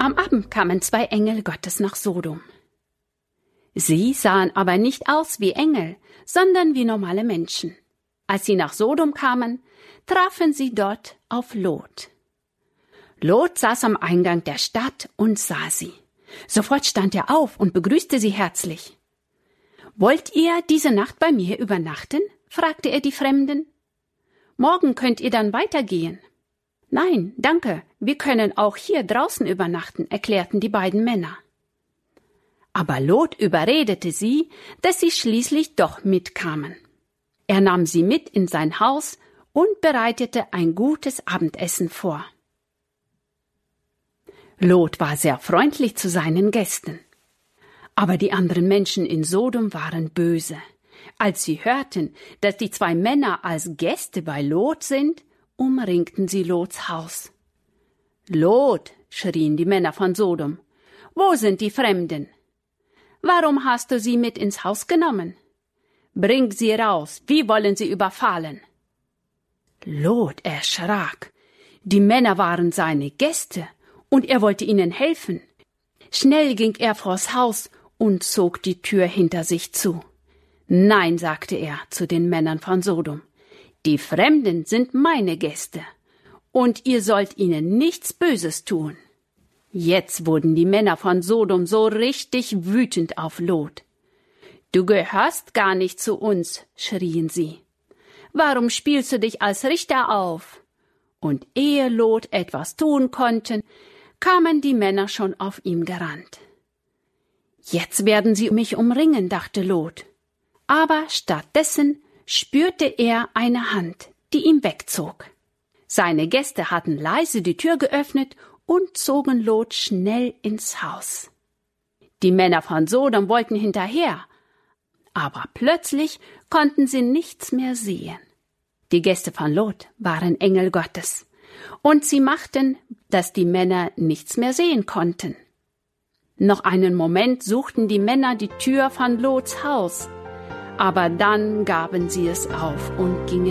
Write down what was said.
Am Abend kamen 2 Engel Gottes nach Sodom. Sie sahen aber nicht aus wie Engel, sondern wie normale Menschen. Als sie nach Sodom kamen, trafen sie dort auf Lot. Lot saß am Eingang der Stadt und sah sie. Sofort stand er auf und begrüßte sie herzlich. »Wollt ihr diese Nacht bei mir übernachten?« fragte er die Fremden. »Morgen könnt ihr dann weitergehen.« »Nein, danke, wir können auch hier draußen übernachten«, erklärten die beiden Männer. Aber Lot überredete sie, dass sie schließlich doch mitkamen. Er nahm sie mit in sein Haus und bereitete ein gutes Abendessen vor. Lot war sehr freundlich zu seinen Gästen. Aber die anderen Menschen in Sodom waren böse. Als sie hörten, dass die 2 Männer als Gäste bei Lot sind, umringten sie Lots Haus. »Lot«, schrien die Männer von Sodom, »wo sind die Fremden? Warum hast du sie mit ins Haus genommen? Bring sie raus, wir wollen sie überfallen.« Lot erschrak. Die Männer waren seine Gäste und er wollte ihnen helfen. Schnell ging er vors Haus und zog die Tür hinter sich zu. »Nein«, sagte er zu den Männern von Sodom, »die Fremden sind meine Gäste, und ihr sollt ihnen nichts Böses tun.« Jetzt wurden die Männer von Sodom so richtig wütend auf Lot. »Du gehörst gar nicht zu uns«, schrien sie. »Warum spielst du dich als Richter auf?« Und ehe Lot etwas tun konnte, kamen die Männer schon auf ihm gerannt. »Jetzt werden sie mich umringen«, dachte Lot. Aber stattdessen spürte er eine Hand, die ihn wegzog. Seine Gäste hatten leise die Tür geöffnet und zogen Lot schnell ins Haus. Die Männer von Sodom wollten hinterher, aber plötzlich konnten sie nichts mehr sehen. Die Gäste von Lot waren Engel Gottes, und sie machten, dass die Männer nichts mehr sehen konnten. Noch einen Moment suchten die Männer die Tür von Lots Haus, aber dann gaben sie es auf und gingen